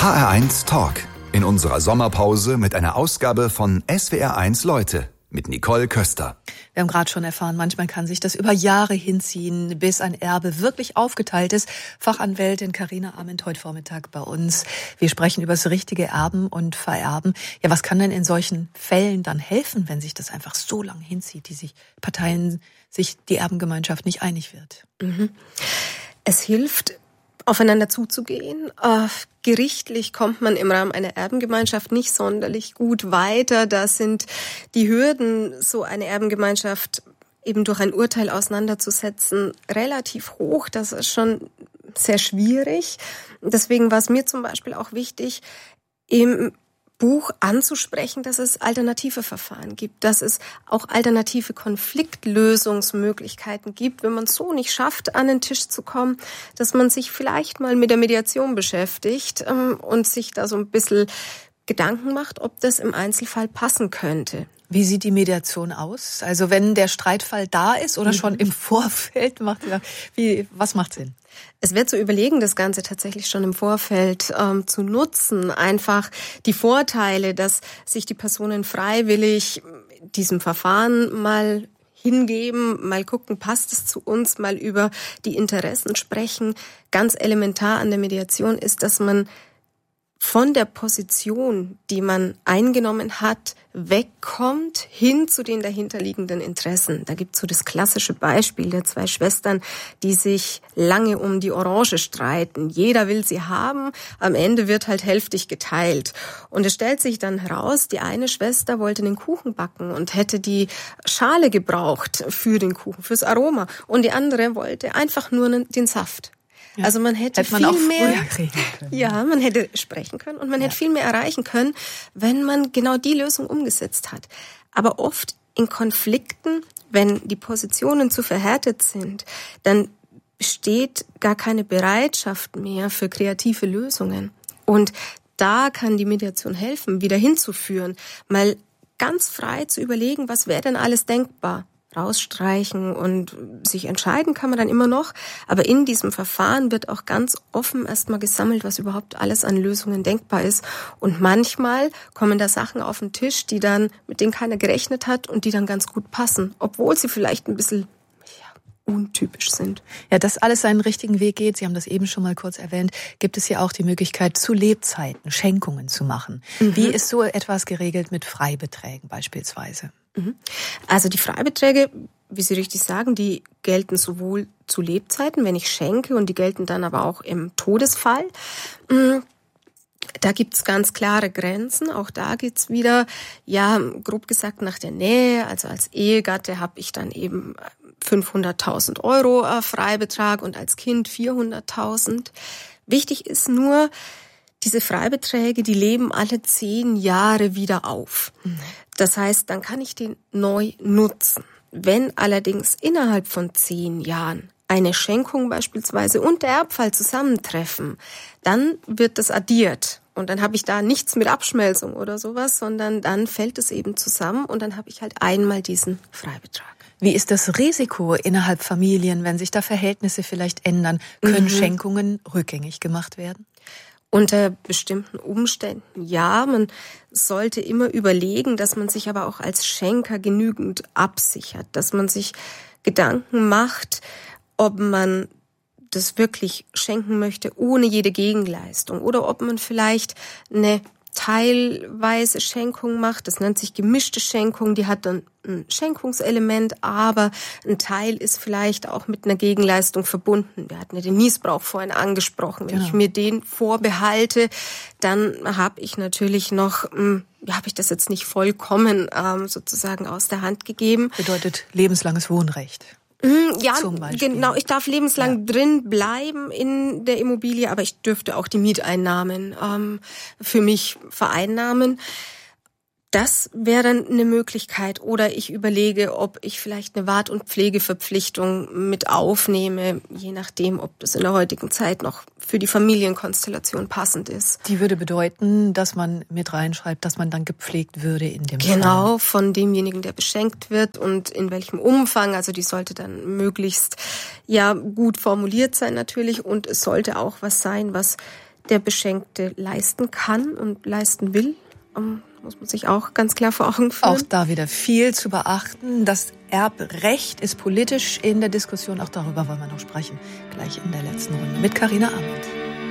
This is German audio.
HR1 Talk. In unserer Sommerpause mit einer Ausgabe von SWR1 Leute mit Nicole Köster. Wir haben gerade schon erfahren, manchmal kann sich das über Jahre hinziehen, bis ein Erbe wirklich aufgeteilt ist. Fachanwältin Carina Arment heute Vormittag bei uns. Wir sprechen über das richtige Erben und Vererben. Ja, was kann denn in solchen Fällen dann helfen, wenn sich das einfach so lange hinzieht, die Erbengemeinschaft nicht einig wird? Es hilft, aufeinander zuzugehen. Gerichtlich kommt man im Rahmen einer Erbengemeinschaft nicht sonderlich gut weiter. Da sind die Hürden, so eine Erbengemeinschaft eben durch ein Urteil auseinanderzusetzen, relativ hoch. Das ist schon sehr schwierig. Deswegen war es mir zum Beispiel auch wichtig, im Buch anzusprechen, dass es alternative Verfahren gibt, dass es auch alternative Konfliktlösungsmöglichkeiten gibt, wenn man es so nicht schafft, an den Tisch zu kommen, dass man sich vielleicht mal mit der Mediation beschäftigt und sich da so ein bisschen Gedanken macht, ob das im Einzelfall passen könnte. Wie sieht die Mediation aus? Also wenn der Streitfall da ist oder schon im Vorfeld, was macht Sinn? Es wäre zu überlegen, das Ganze tatsächlich schon im Vorfeld zu nutzen. Einfach die Vorteile, dass sich die Personen freiwillig diesem Verfahren mal hingeben, mal gucken, passt es zu uns, mal über die Interessen sprechen. Ganz elementar an der Mediation ist, dass man von der Position, die man eingenommen hat, wegkommt hin zu den dahinterliegenden Interessen. Da gibt's so das klassische Beispiel der zwei Schwestern, die sich lange um die Orange streiten. Jeder will sie haben, am Ende wird halt hälftig geteilt. Und es stellt sich dann heraus, die eine Schwester wollte den Kuchen backen und hätte die Schale gebraucht für den Kuchen, fürs Aroma. Und die andere wollte einfach nur den Saft. Ja. Also man hätte man viel mehr können. Ja, man hätte sprechen können und man hätte viel mehr erreichen können, wenn man genau die Lösung umgesetzt hat. Aber oft in Konflikten, wenn die Positionen zu verhärtet sind, dann besteht gar keine Bereitschaft mehr für kreative Lösungen. Und da kann die Mediation helfen, wieder hinzuführen, mal ganz frei zu überlegen, was wäre denn alles denkbar. Rausstreichen und sich entscheiden kann man dann immer noch. Aber in diesem Verfahren wird auch ganz offen erstmal gesammelt, was überhaupt alles an Lösungen denkbar ist. Und manchmal kommen da Sachen auf den Tisch, mit denen keiner gerechnet hat und die dann ganz gut passen, obwohl sie vielleicht ein bisschen untypisch sind. Ja, dass alles seinen richtigen Weg geht, Sie haben das eben schon mal kurz erwähnt, gibt es ja auch die Möglichkeit, zu Lebzeiten Schenkungen zu machen. Wie ist so etwas geregelt mit Freibeträgen beispielsweise? Also die Freibeträge, wie Sie richtig sagen, die gelten sowohl zu Lebzeiten, wenn ich schenke, und die gelten dann aber auch im Todesfall. Da gibt's ganz klare Grenzen. Auch da geht's wieder, grob gesagt nach der Nähe. Also als Ehegatte habe ich dann eben 500.000 Euro Freibetrag und als Kind 400.000. Wichtig ist nur, diese Freibeträge, die leben alle 10 Jahre wieder auf. Das heißt, dann kann ich den neu nutzen. Wenn allerdings innerhalb von 10 Jahren eine Schenkung beispielsweise und der Erbfall zusammentreffen, dann wird das addiert. Und dann habe ich da nichts mit Abschmelzung oder sowas, sondern dann fällt es eben zusammen und dann habe ich halt einmal diesen Freibetrag. Wie ist das Risiko innerhalb Familien, wenn sich da Verhältnisse vielleicht ändern? Können Schenkungen rückgängig gemacht werden? Unter bestimmten Umständen ja. Man sollte immer überlegen, dass man sich aber auch als Schenker genügend absichert, dass man sich Gedanken macht, ob man das wirklich schenken möchte ohne jede Gegenleistung oder ob man vielleicht eine teilweise Schenkung macht. Das nennt sich gemischte Schenkung. Die hat dann ein Schenkungselement, aber ein Teil ist vielleicht auch mit einer Gegenleistung verbunden. Wir hatten ja den Niesbrauch vorhin angesprochen. Wenn ich mir den vorbehalte, dann habe ich natürlich noch, habe ich das jetzt nicht vollkommen sozusagen aus der Hand gegeben. Bedeutet lebenslanges Wohnrecht. Ja, genau. Ich darf lebenslang drin bleiben in der Immobilie, aber ich dürfte auch die Mieteinnahmen für mich vereinnahmen. Das wäre dann eine Möglichkeit. Oder ich überlege, ob ich vielleicht eine Wart- und Pflegeverpflichtung mit aufnehme, je nachdem, ob das in der heutigen Zeit noch für die Familienkonstellation passend ist. Die würde bedeuten, dass man mit reinschreibt, dass man dann gepflegt würde in dem Fall. Genau, von demjenigen, der beschenkt wird und in welchem Umfang. Also die sollte dann möglichst gut formuliert sein natürlich und es sollte auch was sein, was der Beschenkte leisten kann und leisten will, muss man sich auch ganz klar vor Augen führen. Auch da wieder viel zu beachten. Das Erbrecht ist politisch in der Diskussion. Auch darüber wollen wir noch sprechen. Gleich in der letzten Runde mit Carina Arment.